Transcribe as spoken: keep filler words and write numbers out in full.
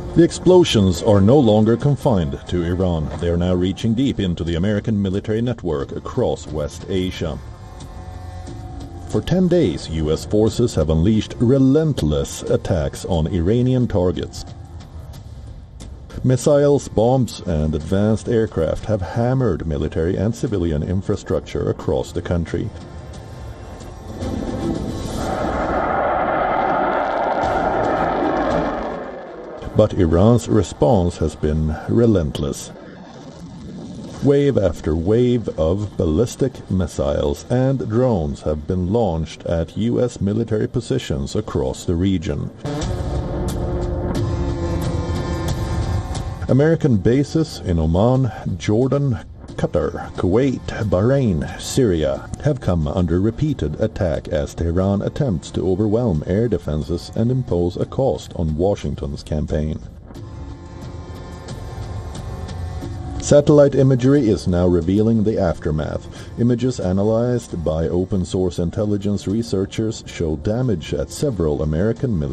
The explosions are no longer confined to Iran. They are now reaching deep into the American military network across West Asia. For ten days, U S forces have unleashed relentless attacks on Iranian targets. Missiles, bombs, and advanced aircraft have hammered military and civilian infrastructure across the country. But Iran's response has been relentless. Wave after wave of ballistic missiles and drones have been launched at U S military positions across the region. American bases in Oman, Jordan, Qatar, Kuwait, Bahrain, Syria have come under repeated attack as Tehran attempts to overwhelm air defenses and impose a cost on Washington's campaign. Satellite imagery is now revealing the aftermath. Images analyzed by open-source intelligence researchers show damage at several American military